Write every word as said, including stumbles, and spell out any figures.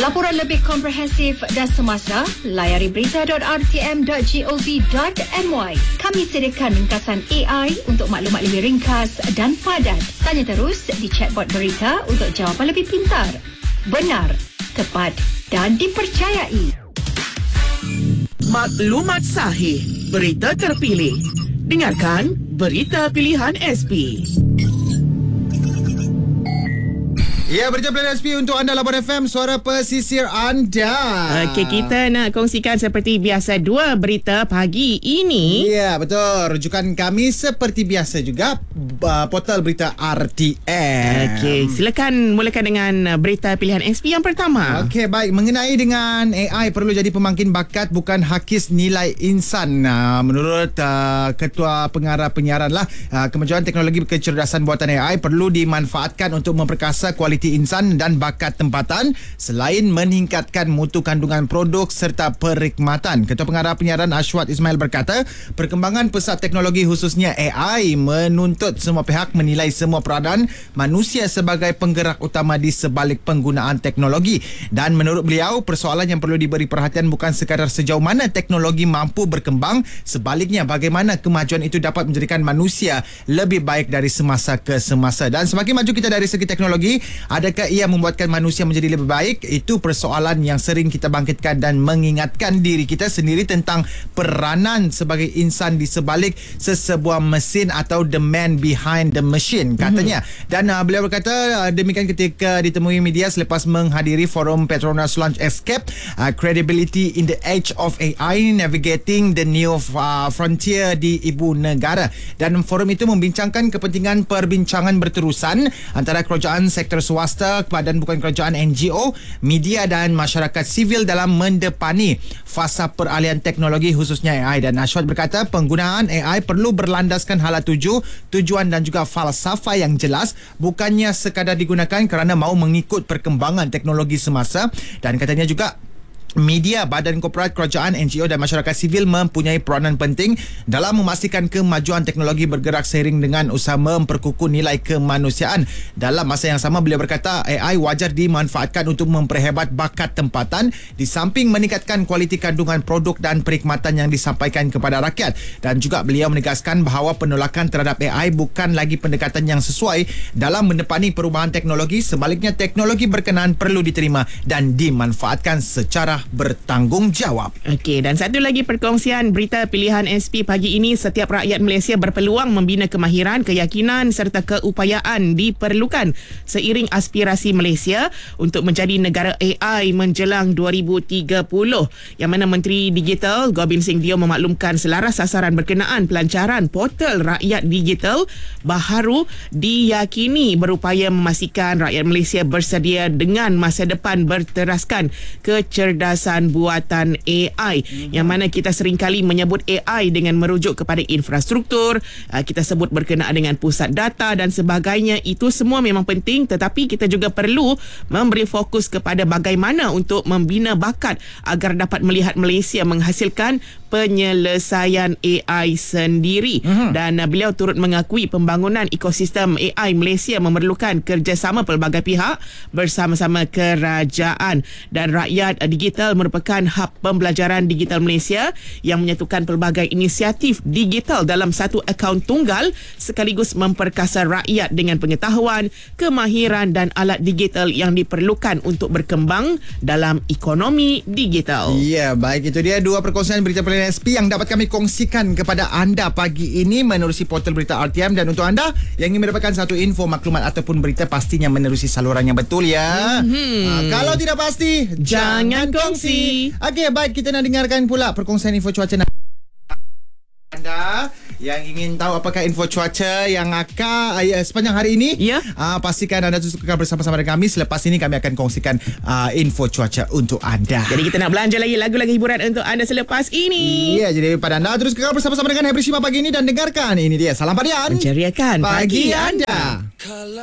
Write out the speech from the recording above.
Laporan lebih komprehensif dan semasa, layari berita dot r t m dot gov dot m y. Kami sediakan ringkasan A I untuk maklumat lebih ringkas dan padat. Tanya terus di chatbot berita untuk jawapan lebih pintar, benar, tepat dan dipercayai. Maklumat sahih, berita terpilih. Dengarkan Berita Pilihan S P. Ya, Berita Pilihan S P untuk anda, Labuan F M, suara pesisir anda. Okey, kita nak kongsikan seperti biasa dua berita pagi ini. Ya, betul. Rujukan kami seperti biasa juga, uh, portal berita R T M. Okey, silakan mulakan dengan berita pilihan S P yang pertama. Okey, baik. Mengenai dengan A I perlu jadi pemangkin bakat, bukan hakis nilai insan. Uh, menurut uh, Ketua Pengarah Penyiaran lah, uh, kemajuan teknologi kecerdasan buatan A I perlu dimanfaatkan untuk memperkasa kualiti insan dan bakat tempatan selain meningkatkan mutu kandungan produk serta perkhidmatan. Ketua Pengarah Penyiaran Ashwat Ismail berkata, perkembangan pesat teknologi khususnya A I menuntut semua pihak menilai semua peranan manusia sebagai penggerak utama di sebalik penggunaan teknologi. Dan menurut beliau, persoalan yang perlu diberi perhatian bukan sekadar sejauh mana teknologi mampu berkembang, sebaliknya bagaimana kemajuan itu dapat menjadikan manusia lebih baik dari semasa ke semasa. Dan semakin maju kita dari segi teknologi, adakah ia membuatkan manusia menjadi lebih baik? Itu persoalan yang sering kita bangkitkan dan mengingatkan diri kita sendiri tentang peranan sebagai insan di sebalik sesebuah mesin atau the man behind the machine, katanya. Mm-hmm. Dan uh, beliau berkata uh, demikian ketika ditemui media selepas menghadiri forum Petronas Launch Escape, uh, Credibility in the Age of A I, Navigating the New uh, Frontier di Ibu Negara. Dan forum itu membincangkan kepentingan perbincangan berterusan antara kerajaan, sektor swasta, badan bukan kerajaan, N G O, media dan masyarakat sivil dalam mendepani fasa peralihan teknologi khususnya A I. Dan Ashwat berkata penggunaan A I perlu berlandaskan hala tuju, tujuan dan juga falsafah yang jelas, bukannya sekadar digunakan kerana mahu mengikut perkembangan teknologi semasa. Dan katanya juga media, badan korporat, kerajaan, N G O dan masyarakat sivil mempunyai peranan penting dalam memastikan kemajuan teknologi bergerak seiring dengan usaha memperkukuh nilai kemanusiaan. Dalam masa yang sama, beliau berkata A I wajar dimanfaatkan untuk memperhebat bakat tempatan di samping meningkatkan kualiti kandungan produk dan perkhidmatan yang disampaikan kepada rakyat. Dan juga beliau menegaskan bahawa penolakan terhadap A I bukan lagi pendekatan yang sesuai dalam mendepani perubahan teknologi. Sebaliknya, teknologi berkenaan perlu diterima dan dimanfaatkan secara bertanggungjawab. Okey, dan satu lagi perkongsian berita pilihan S P pagi ini, setiap rakyat Malaysia berpeluang membina kemahiran, keyakinan serta keupayaan diperlukan seiring aspirasi Malaysia untuk menjadi negara A I menjelang dua ribu tiga puluh, yang mana Menteri Digital Gobind Singh Dio memaklumkan selaras sasaran berkenaan pelancaran portal rakyat digital baharu diyakini berupaya memastikan rakyat Malaysia bersedia dengan masa depan berteraskan kecerdasan buatan A I, mm-hmm. yang mana kita seringkali menyebut A I dengan merujuk kepada infrastruktur, kita sebut berkenaan dengan pusat data dan sebagainya. Itu semua memang penting, tetapi kita juga perlu memberi fokus kepada bagaimana untuk membina bakat agar dapat melihat Malaysia menghasilkan penyelesaian A I sendiri. Mm-hmm. Dan uh, beliau turut mengakui pembangunan ekosistem A I Malaysia memerlukan kerjasama pelbagai pihak bersama-sama kerajaan. Dan rakyat uh, digital merupakan hub pembelajaran digital Malaysia yang menyatukan pelbagai inisiatif digital dalam satu akaun tunggal sekaligus memperkasa rakyat dengan pengetahuan, kemahiran dan alat digital yang diperlukan untuk berkembang dalam ekonomi digital. Ya, baik, itu dia dua perkongsian berita pilihan S P yang dapat kami kongsikan kepada anda pagi ini menerusi portal berita R T M. Dan untuk anda yang ingin mendapatkan satu info, maklumat ataupun berita, pastinya menerusi saluran yang betul ya. Mm-hmm. Uh, kalau tidak pasti, jangan, jangan kongsi. Okey, baik, kita nak dengarkan pula perkongsian info cuaca anda yang ingin tahu apakah info cuaca yang akan uh, sepanjang hari ini. Ya. Uh, pastikan anda terus kekal bersama-sama dengan kami. Selepas ini kami akan kongsikan uh, info cuaca untuk anda. Jadi kita nak belanja lagi lagu-lagu hiburan untuk anda selepas ini. Ya, jadi pada anda terus kekal bersama-sama dengan Hebri Shima pagi ini dan dengarkan ini dia Salam Padian, menceriakan pagi, pagi anda. anda.